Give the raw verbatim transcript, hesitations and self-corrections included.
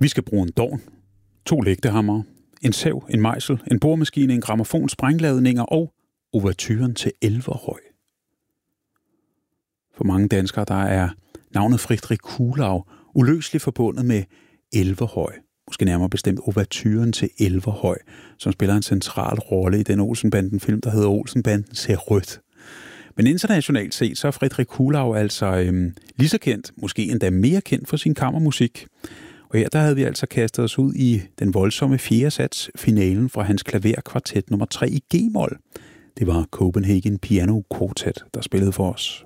Vi skal bruge en dovn, to lægtehammer, en sav, en mejsel, en boremaskine, en grammofon, sprængladninger og ouverturen til Elverhøj. For mange danskere der er navnet Friedrich Kuhlau uløseligt forbundet med Elverhøj. Måske nærmere bestemt ouverturen til Elverhøj, som spiller en central rolle i den Olsenbanden-film, der hedder Olsenbanden ser rødt. Men internationalt set, så er Friedrich Kuhlau altså øhm, lige så kendt, måske endda mere kendt for sin kammermusik. Og her der havde vi altså kastet os ud i den voldsomme fjerde sats, finalen fra hans klaverkvartet nummer tre i G-mol. Det var Copenhagen Piano Quartet, der spillede for os.